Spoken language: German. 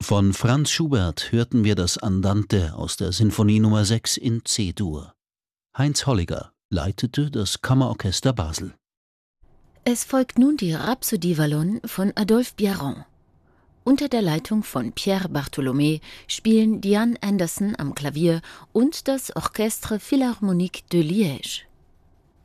Von Franz Schubert hörten wir das Andante aus der Sinfonie Nummer 6 in C-Dur. Heinz Holliger leitete das Kammerorchester Basel. Es folgt nun die Rhapsodie Wallonne von Adolphe Biaron. Unter der Leitung von Pierre Bartholomé spielen Diane Anderson am Klavier und das Orchestre Philharmonique de Liège.